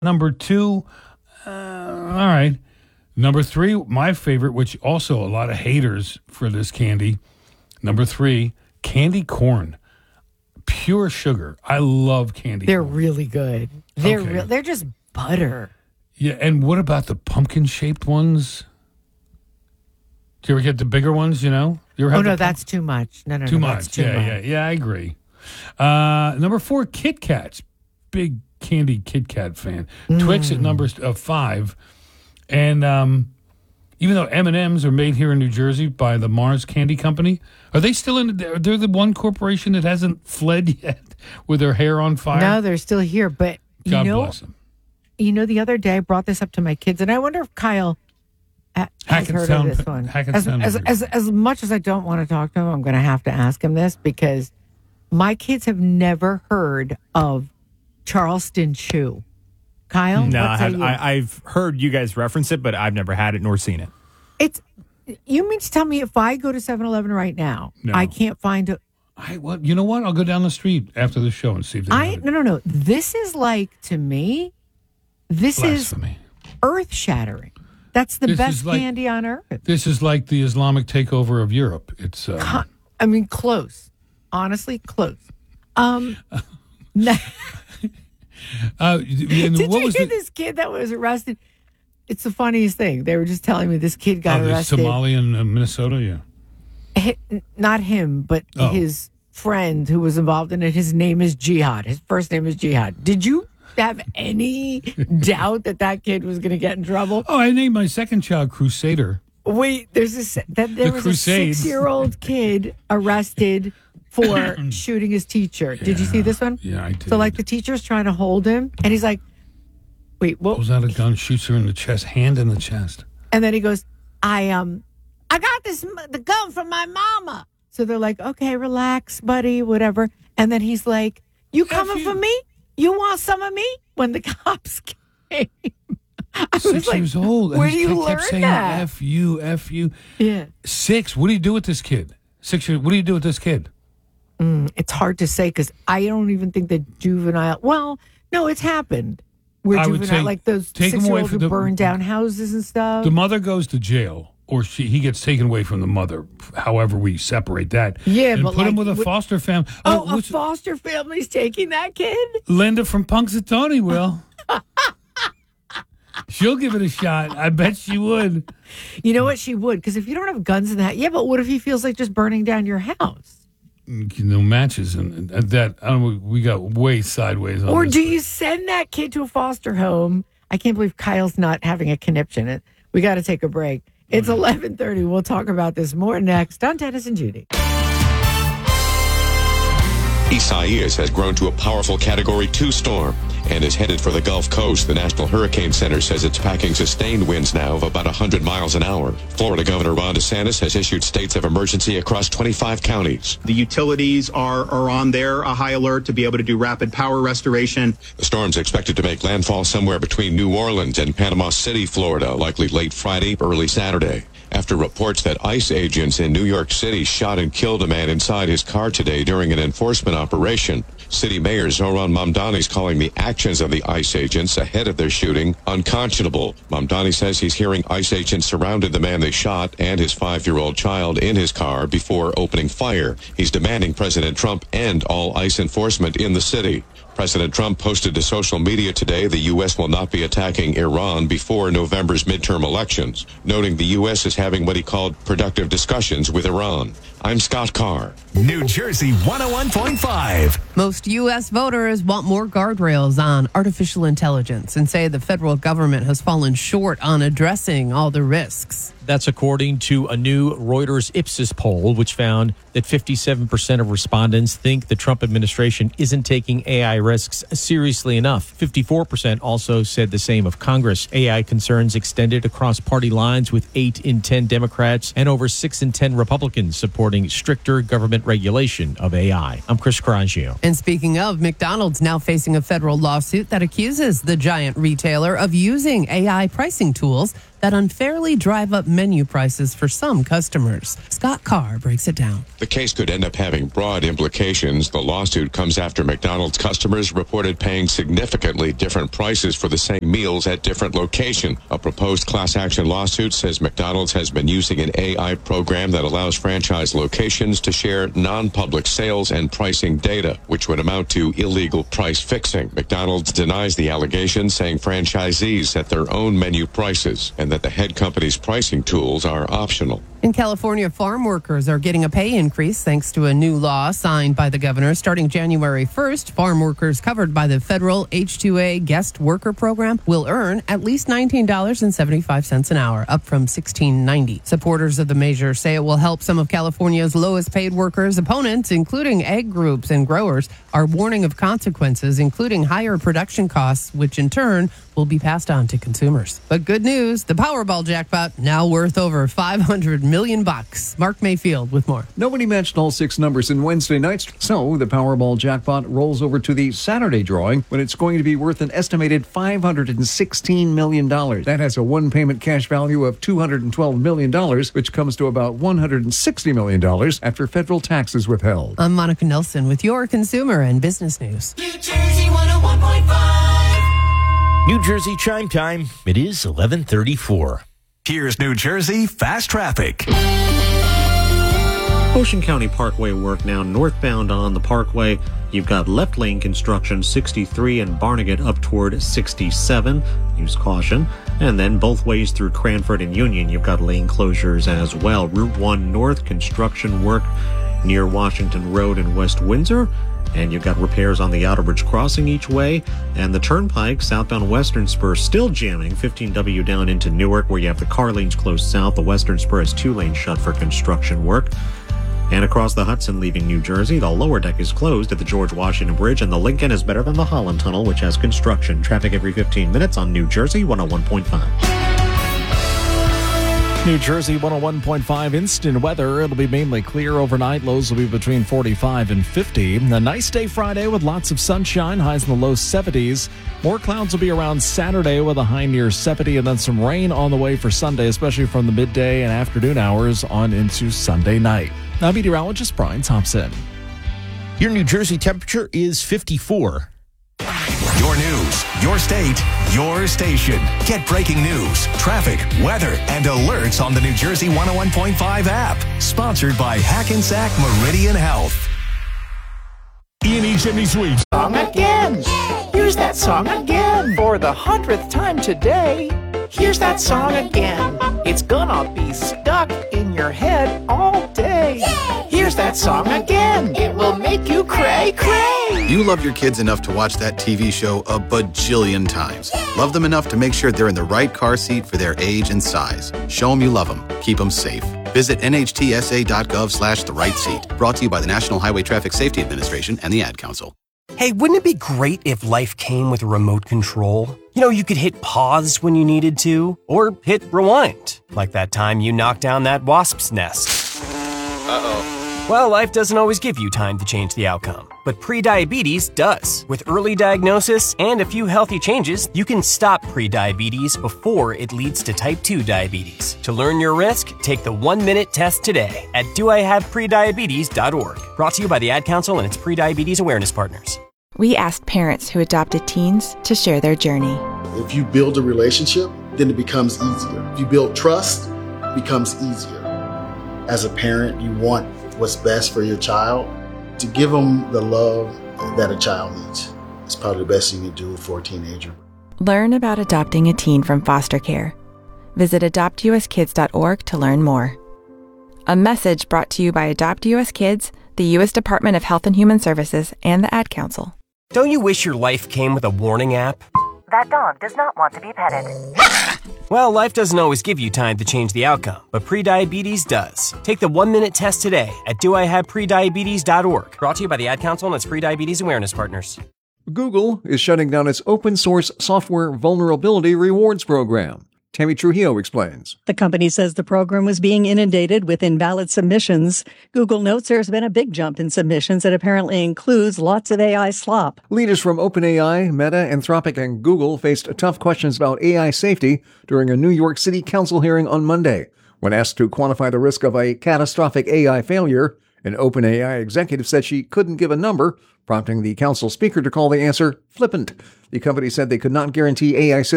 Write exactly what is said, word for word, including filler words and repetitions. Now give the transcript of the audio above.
Number two, uh, all right. Number three, my favorite, which also a lot of haters for this candy. Number three, candy corn. Pure sugar. I love candy They're corn. really good. They're Okay. real. They're just butter. Yeah, and what about the pumpkin-shaped ones? Do you ever get the bigger ones, you know? You ever Oh, have no, the pump- that's too much. No, no, Too no, much. that's too yeah, much. yeah, yeah, I agree. Uh, number four, Kit Kats. Big candy Kit Kat fan. Twix at Mm. number uh, five. And um, even though M and M's are made here in New Jersey by the Mars Candy Company, are they still in? They're the one corporation that hasn't fled yet with their hair on fire? No, they're still here. But you God know, bless them. you know, the other day I brought this up to my kids, and I wonder if Kyle ha- has heard Hackensack- of this one. Hackensack As, as, is- as, as much as I don't want to talk to him, I'm going to have to ask him this because my kids have never heard of Charleston Chew. Kyle? No, what I say have, you? I, I've heard you guys reference it, but I've never had it nor seen it. It's you mean to tell me if I go to seven eleven right now, No. I can't find a I what? You know what? I'll go down the street after the show and see if they I have it. no no no. This is like to me, this Blasphemy. is earth shattering. That's the This best is like- candy on earth. This is like the Islamic takeover of Europe. It's uh, Huh. I mean, close. Honestly, close. Um, no- uh, and did what you was hear the, this kid that was arrested? It's the funniest thing. They were just telling me this kid got oh, the arrested. Somali in uh, Minnesota? Yeah. Hi- not him, but Oh. his friend who was involved in it. His name is Jihad. His first name is Jihad. Did you have any doubt that that kid was going to get in trouble? Oh, I named my second child Crusader. Wait, there's a se- that there The was Crusades. a six-year-old kid arrested for shooting his teacher. Did you see this one? Yeah, I did. So, like, the teacher's trying to hold him, and he's like, "Wait, what?" Pulls out a gun, shoots her in the chest, hand in the chest. And then he goes, "I um, I got this the gun from my mama." So they're like, "Okay, relax, buddy, whatever." And then he's like, "You coming you. for me? You want some of me?" When the cops came, I was Six like, years old. and "Where he do you kept- kept learn saying, that?" F you, F you. Yeah, Six. What do you do with this kid? Six years. What do you do with this kid? it's hard to say because I don't even think that juvenile. Well, no, it's happened. Where I would juvenile, take- like those take 'em away six-year-olds who from the- burn down houses and stuff. The mother goes to jail, or she he gets taken away from the mother. However, we separate that. Yeah, and but put him like, with a what- foster family. oh, a which- foster family's taking that kid? Linda from Punxsutawney will. She'll give it a shot. I bet she would. You know what? She would, because if you don't have guns in that, yeah, but what if he feels like just burning down your house? No matches and and that. I don't know, we got way sideways on Or this. do you send that kid to a foster home? I can't believe Kyle's not having a conniption. It- We got to take a break. It's eleven thirty. We'll talk about this more next on Dennis and Judy. Isaias has grown to a powerful Category two storm and is headed for the Gulf Coast. The National Hurricane Center says it's packing sustained winds now of about one hundred miles an hour. Florida Governor Ron DeSantis has issued states of emergency across twenty-five counties. The utilities are, are on their a high alert to be able to do rapid power restoration. The storm's expected to make landfall somewhere between New Orleans and Panama City, Florida, likely late Friday, early Saturday. After reports that ICE agents in New York City shot and killed a man inside his car today during an enforcement operation, City Mayor Zoran Mamdani is calling the actions of the ICE agents ahead of their shooting unconscionable. Mamdani says he's hearing ICE agents surrounded the man they shot and his five-year-old child in his car before opening fire. He's demanding President Trump end all ICE enforcement in the city. President Trump posted to social media today the U S will not be attacking Iran before November's midterm elections, noting the U S is having what he called productive discussions with Iran. I'm Scott Carr. New Jersey one oh one point five. Most U S voters want more guardrails on artificial intelligence and say the federal government has fallen short on addressing all the risks. That's according to a new Reuters Ipsos poll, which found that fifty-seven percent of respondents think the Trump administration isn't taking A I risks seriously enough. fifty-four percent also said the same of Congress. A I concerns extended across party lines, with eight in ten Democrats and over six in ten Republicans supporting stricter government regulation of A I. I'm Chris Coraggio. And speaking of, McDonald's now facing a federal lawsuit that accuses the giant retailer of using A I pricing tools that unfairly drive up menu prices for some customers. Scott Carr breaks it down. The case could end up having broad implications. The lawsuit comes after McDonald's customers reported paying significantly different prices for the same meals at different locations. A proposed class action lawsuit says McDonald's has been using an A I program that allows franchise locations to share non-public sales and pricing data, which would amount to illegal price fixing. McDonald's denies the allegations, saying franchisees set their own menu prices and that the head company's pricing tools are optional. In California, farm workers are getting a pay increase thanks to a new law signed by the governor. Starting January first, farm workers covered by the federal H two A guest worker program will earn at least nineteen dollars and seventy-five cents an hour, up from sixteen dollars and ninety cents. Supporters of the measure say it will help some of California's lowest paid workers. Opponents, including egg groups and growers, are warning of consequences, including higher production costs, which in turn will be passed on to consumers. But good news, the Powerball jackpot now worth over five hundred million bucks. Mark Mayfield with more. Nobody matched all six numbers in Wednesday night's, so the Powerball jackpot rolls over to the Saturday drawing when it's going to be worth an estimated five hundred sixteen million dollars. That has a one-payment cash value of two hundred twelve million dollars, which comes to about one hundred sixty million dollars after federal taxes withheld. I'm Monica Nelson with your consumer and business news. New Jersey one oh one point five. New Jersey chime time. It is eleven thirty-four. Here's New Jersey Fast Traffic. Ocean County Parkway work now northbound on the Parkway. You've got left lane construction sixty-three and Barnegat up toward sixty-seven. Use caution. And then both ways through Cranford and Union, you've got lane closures as well. Route one North construction work near Washington Road in West Windsor. And you've got repairs on the Outerbridge crossing each way. And the Turnpike, southbound Western Spur, still jamming. fifteen W down into Newark, where you have the car lanes closed south. The Western Spur has two lanes shut for construction work. And across the Hudson leaving New Jersey, the lower deck is closed at the George Washington Bridge, and the Lincoln is better than the Holland Tunnel, which has construction. Traffic every fifteen minutes on New Jersey one oh one point five. New Jersey one oh one point five instant weather. It'll be mainly clear overnight. Lows will be between forty-five and fifty. A nice day Friday with lots of sunshine. Highs in the low seventies. More clouds will be around Saturday with a high near seventy, and then some rain on the way for Sunday, especially from the midday and afternoon hours on into Sunday night. Now, meteorologist Brian Thompson. Your New Jersey temperature is fifty-four. Your news, your state, your station. Get breaking news, traffic, weather, and alerts on the New Jersey one oh one point five app. Sponsored by Hackensack Meridian Health. E and E Chimney Sweeps. Song again. Here's that song again. For the hundredth time today. Here's that song again. It's gonna be stuck in your head all day. Here's that song again. It will make you cray cray. You love your kids enough to watch that T V show a bajillion times. Love them enough to make sure they're in the right car seat for their age and size. Show them you love them. Keep them safe. Visit N H T S A dot gov slash the right seat. Brought to you by the National Highway Traffic Safety Administration and the Ad Council. Hey, wouldn't it be great if life came with a remote control? You know, you could hit pause when you needed to, or hit rewind, like that time you knocked down that wasp's nest. Uh-oh. Well, life doesn't always give you time to change the outcome, but prediabetes does. With early diagnosis and a few healthy changes, you can stop prediabetes before it leads to type two diabetes. To learn your risk, take the one-minute test today at do I have prediabetes dot org. Brought to you by the Ad Council and its prediabetes awareness partners. We asked parents who adopted teens to share their journey. If you build a relationship, then it becomes easier. If you build trust, it becomes easier. As a parent, you want what's best for your child. To give them the love that a child needs. It's probably the best thing you do for a teenager. Learn about adopting a teen from foster care. Visit adopt u s kids dot org to learn more. A message brought to you by Adopt U S Kids, the U S Department of Health and Human Services, and the Ad Council. Don't you wish your life came with a warning app? That dog does not want to be petted. Well, life doesn't always give you time to change the outcome, but prediabetes does. Take the one-minute test today at do I have prediabetes dot org. Brought to you by the Ad Council and its prediabetes awareness partners. Google is shutting down its open source software vulnerability rewards program. Tammy Trujillo explains. The company says the program was being inundated with invalid submissions. Google notes there's been a big jump in submissions that apparently includes lots of A I slop. Leaders from OpenAI, Meta, Anthropic, and Google faced tough questions about A I safety during a New York City Council hearing on Monday. When asked to quantify the risk of a catastrophic A I failure, an OpenAI executive said she couldn't give a number, prompting the council speaker to call the answer flippant. The company said they could not guarantee A I systems